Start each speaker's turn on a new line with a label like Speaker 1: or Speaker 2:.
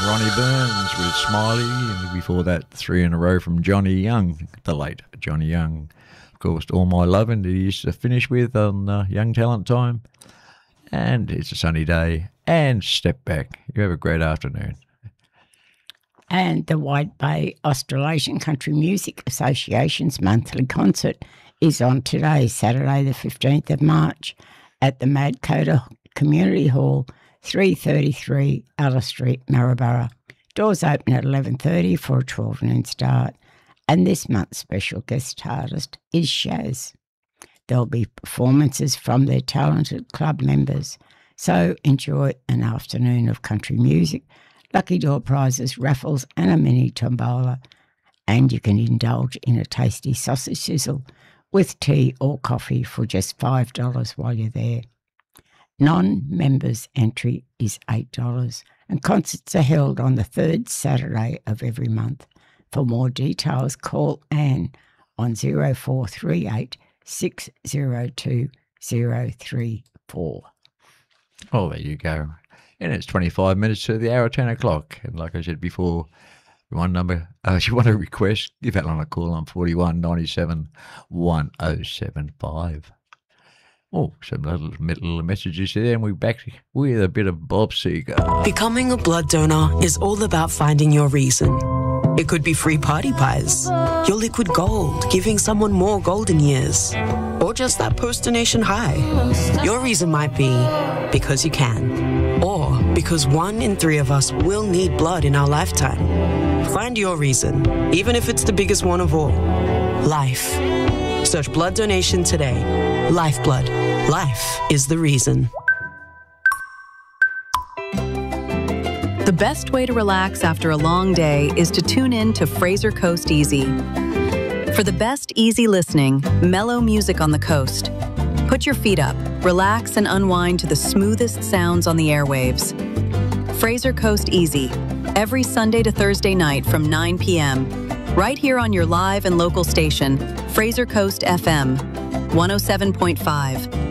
Speaker 1: Ronnie Burns with Smiley, and before that, 3 in a row from Johnny Young, the late Johnny Young. Of course, All My Lovin' that he used to finish with on Young Talent Time. And It's a Sunny Day, and Step Back. You have a great afternoon.
Speaker 2: And the White Bay Australasian Country Music Association's monthly concert is on today, Saturday the 15th of March, at the Madcoda Community Hall, 333 Alice Street, Maryborough. Doors open at 11:30 for a 12 noon start. And this month's special guest artist is Shaz. There'll be performances from their talented club members. So enjoy an afternoon of country music, lucky door prizes, raffles and a mini tombola. And you can indulge in a tasty sausage sizzle with tea or coffee for just $5 while you're there. Non-members entry is $8 and concerts are held on the third Saturday of every month. For more details, call Anne on 0438 602 034.
Speaker 1: Oh, there you go. And it's 25 minutes to the hour, 10 o'clock. And like I said before, one number, if you want to request, give Alan a call on 41 97 1075. Oh, some little messages there, and we're back with a bit of Bob Seger.
Speaker 3: Becoming a blood donor is all about finding your reason. It could be free party pies, your liquid gold, giving someone more golden years, or just that post-donation high. Your reason might be because you can, or because 1 in 3 of us will need blood in our lifetime. Find your reason, even if it's the biggest one of all. Life. Search blood donation today. Lifeblood. Life is the reason.
Speaker 4: The best way to relax after a long day is to tune in to Fraser Coast Easy. For the best easy listening, mellow music on the coast. Put your feet up, relax and unwind to the smoothest sounds on the airwaves. Fraser Coast Easy, every Sunday to Thursday night from 9 p.m. Right here on your live and local station, Fraser Coast FM, 107.5.